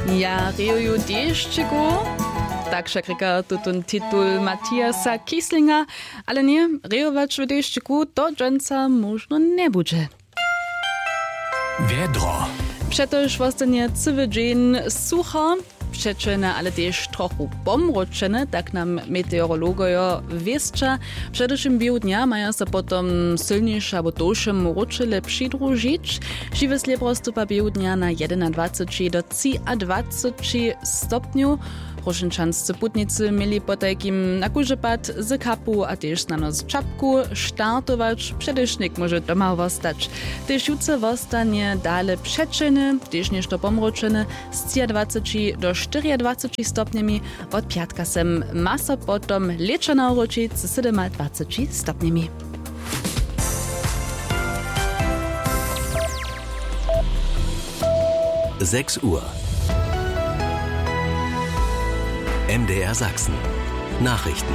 Ja, rejuju dešćigu. Tak však reka tutun titul Matthiasa Kieslinga, ale nie, rejować w dešćigu to dżęca možno nie bude. Wiedro. Przetoż vostanie cywy dzień sucho, przeczene, ale też trochu pomroczene, tak nam meteorologojo wieszcza. Przedewším biu dnia mają se potom silniejsze albo dłuższe mroczele przydružić. Živé slieprostu pa biu dnia na 21 do 23 stopniu. Rošenčanscy putnicy mieli po takim na kurzepad z kapu a też na nos czapku startować. Przedewším może doma wostać. Też jutro wostanie dale przeczene, też niż to pomroczene z 23 do 24 stopniami. Od piatka sem masa potom lecza na uročić z 27 stopniami. Uhr. MDR Sachsen. Nachrichten.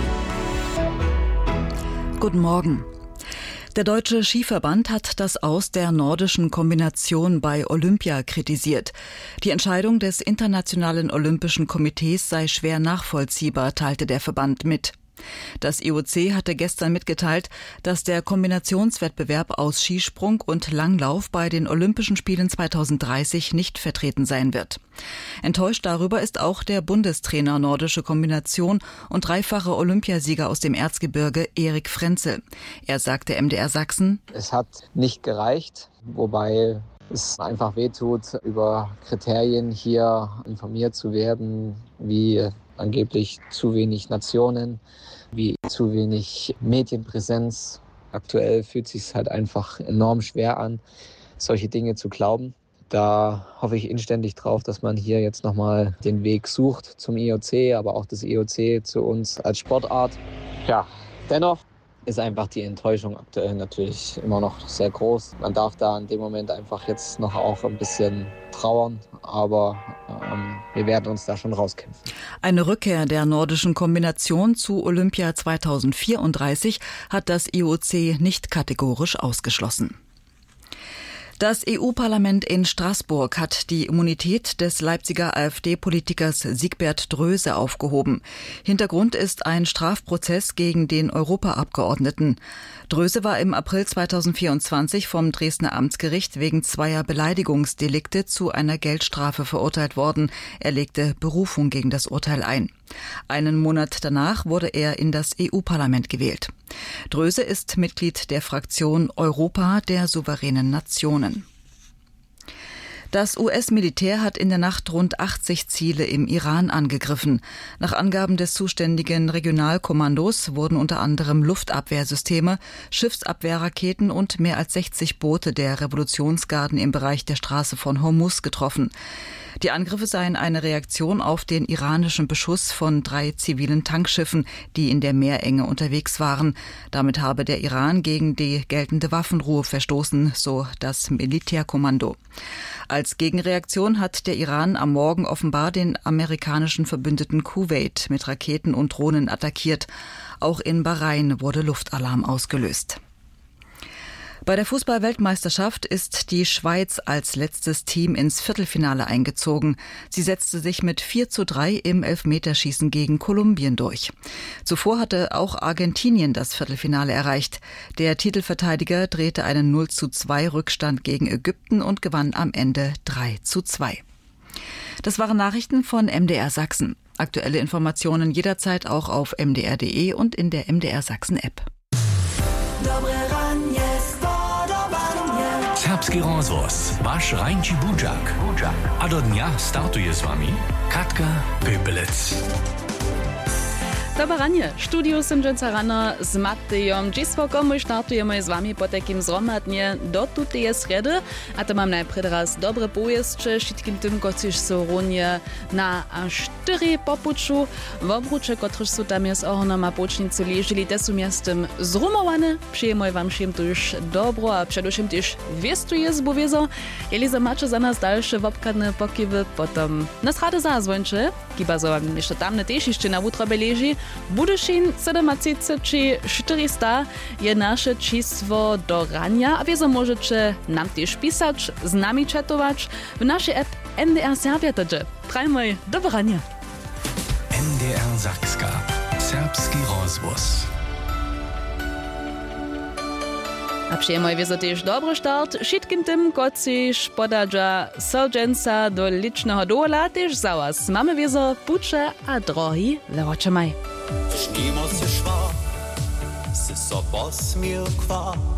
Guten Morgen. Der Deutsche Skiverband hat das Aus der nordischen Kombination bei Olympia kritisiert. Die Entscheidung des Internationalen Olympischen Komitees sei schwer nachvollziehbar, teilte der Verband mit. Das IOC hatte gestern mitgeteilt, dass der Kombinationswettbewerb aus Skisprung und Langlauf bei den Olympischen Spielen 2030 nicht vertreten sein wird. Enttäuscht darüber ist auch der Bundestrainer Nordische Kombination und dreifache Olympiasieger aus dem Erzgebirge Erik Frenzel. Er sagte MDR Sachsen: Es hat nicht gereicht, wobei es einfach wehtut, über Kriterien hier informiert zu werden, wie angeblich zu wenig Nationen, wie zu wenig Medienpräsenz. Aktuell fühlt es sich halt einfach enorm schwer an, solche Dinge zu glauben. Da hoffe ich inständig drauf, dass man hier jetzt nochmal den Weg sucht zum IOC, aber auch das IOC zu uns als Sportart. Ja, dennoch ist einfach die Enttäuschung aktuell natürlich immer noch sehr groß. Man darf da in dem Moment einfach jetzt noch auch ein bisschen trauern, aber wir werden uns da schon rauskämpfen. Eine Rückkehr der nordischen Kombination zu Olympia 2034 hat das IOC nicht kategorisch ausgeschlossen. Das EU-Parlament in Straßburg hat die Immunität des Leipziger AfD-Politikers Siegbert Dröse aufgehoben. Hintergrund ist ein Strafprozess gegen den Europaabgeordneten. Dröse war im April 2024 vom Dresdner Amtsgericht wegen zweier Beleidigungsdelikte zu einer Geldstrafe verurteilt worden. Er legte Berufung gegen das Urteil ein. Einen Monat danach wurde er in das EU-Parlament gewählt. Dröse ist Mitglied der Fraktion Europa der souveränen Nationen. Das US-Militär hat in der Nacht rund 80 Ziele im Iran angegriffen. Nach Angaben des zuständigen Regionalkommandos wurden unter anderem Luftabwehrsysteme, Schiffsabwehrraketen und mehr als 60 Boote der Revolutionsgarden im Bereich der Straße von Hormuz getroffen. Die Angriffe seien eine Reaktion auf den iranischen Beschuss von 3 zivilen Tankschiffen, die in der Meerenge unterwegs waren. Damit habe der Iran gegen die geltende Waffenruhe verstoßen, so das Militärkommando. Als Gegenreaktion hat der Iran am Morgen offenbar den amerikanischen Verbündeten Kuwait mit Raketen und Drohnen attackiert. Auch in Bahrain wurde Luftalarm ausgelöst. Bei der Fußball-Weltmeisterschaft ist die Schweiz als letztes Team ins Viertelfinale eingezogen. Sie setzte sich mit 4:3 im Elfmeterschießen gegen Kolumbien durch. Zuvor hatte auch Argentinien das Viertelfinale erreicht. Der Titelverteidiger drehte einen 0:2 Rückstand gegen Ägypten und gewann am Ende 3:2. Das waren Nachrichten von MDR Sachsen. Aktuelle Informationen jederzeit auch auf mdr.de und in der MDR Sachsen App. Serbski rozvoz, vaš Rajnči Budžak. A do dnia startuje s vami Katka Pöpelec. Dobre ranie, studiu som dżęca rano z Matejom Dżiswokom. My startujemy z wami po takim zromadnie do tutej sredy. A to mam najpierw raz dobre pojeździe, wszystkim tym, którzy są runie na 4 popuczu. W obrucze, którzy są tam jest ohona ma pocznicy leżeli, te są miastem zrumowane. Przyjmuję wam się to już dobro, a przede wszystkim też wiestuje z bowiezo. Jeżeli macie za nas dalsze wopkadne pokiwy, potom nas rady zazwończy. Kiba so wam jeszcze tam też jeszcze na utrobie leży. Budyšin 77 či 400 je naše čísło do rania, a wiezo możecie nam też pisać, z nami chatować w naszej app NDR Serbia tadže. Trajmoj, dobranie. NDR Sakska. Serbski rozvoz. A przyjemoj wiedzą też dobry start. Wszystkim tym, koci spodadża srdzenca do licznego dola, też za was. Mamy wiedzą pucze a drogi lewoczemaj. Vžnimo se šva, se so posmil kva.